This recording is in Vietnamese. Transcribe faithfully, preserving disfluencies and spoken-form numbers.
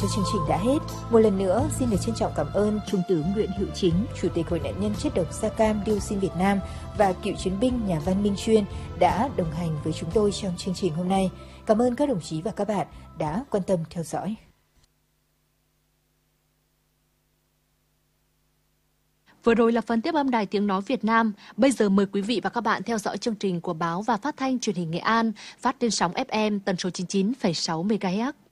cho chương trình đã hết. Một lần nữa, xin được trân trọng cảm ơn Trung tướng Nguyễn Hữu Chính, Chủ tịch Hội nạn nhân chất độc da cam dioxin Việt Nam và cựu chiến binh nhà văn Minh Chuyên đã đồng hành với chúng tôi trong chương trình hôm nay. Cảm ơn các đồng chí và các bạn đã quan tâm theo dõi. Vừa rồi là phần tiếp âm Đài Tiếng Nói Việt Nam. Bây giờ mời quý vị và các bạn theo dõi chương trình của Báo và Phát thanh Truyền hình Nghệ An, phát trên sóng ép em tần số chín mươi chín phẩy sáu mê ga héc.